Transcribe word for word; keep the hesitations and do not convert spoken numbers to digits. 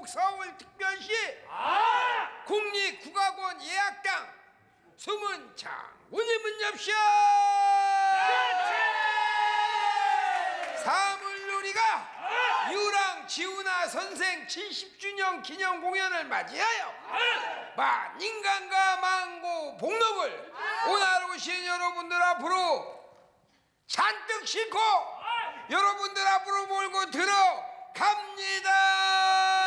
서울특별시 아! 국립국악원 예약당 숨은 장군의 문 엽시오. 사물놀이가 유랑 지훈아 선생 칠십 주년 기념 공연을 맞이하여 만인간과 만고 복록을 오늘 오신 여러분들 앞으로 잔뜩 싣고 여러분들 앞으로 몰고 들어갑니다.